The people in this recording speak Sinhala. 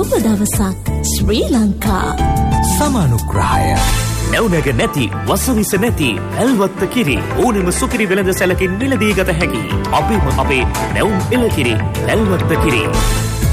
සුබ දවසක් ශ්‍රී ලංකා. සමානුග්‍රහය නැවුනග නැති වසවිස නැති ඇල්වත්ත කිරි ඕනෙම සුකිරි වෙළඳ සැලකින් මිලදී ගත හැකි. අපේම අපේ නැවුම් එළකිරි ඇල්වත්ත කිරි.